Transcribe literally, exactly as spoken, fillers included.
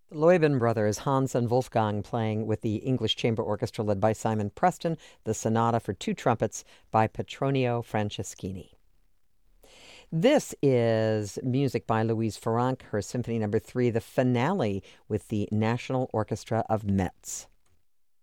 The Leuben brothers, Hans and Wolfgang, playing with the English Chamber Orchestra led by Simon Preston, the Sonata for Two Trumpets by Petronio Franceschini. This is music by Louise Farrenc, her Symphony Number Three, the finale with the National Orchestra of Metz.